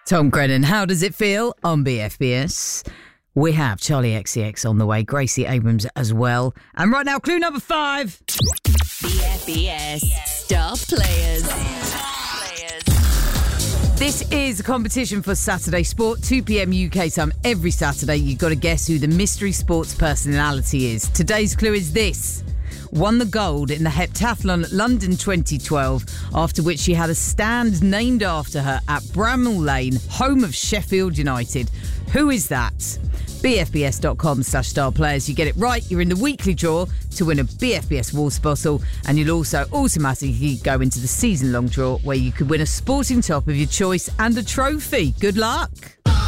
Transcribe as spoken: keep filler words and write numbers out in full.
Tom Grennan, how does it feel on B F B S? We have Charlie X C X on the way, Gracie Abrams as well. And right now, clue number five. B F B S Star Players. This is a competition for Saturday Sport, two p.m. U K time every Saturday. You've got to guess who the mystery sports personality is. Today's clue is this. Won the gold in the heptathlon at London twenty twelve, after which she had a stand named after her at Bramall Lane, home of Sheffield United. Who is that? B F B S dot com slash star players. You get it right, you're in the weekly draw to win a B F B S water bottle, and you'll also automatically go into the season-long draw where you could win a sporting top of your choice and a trophy. Good luck.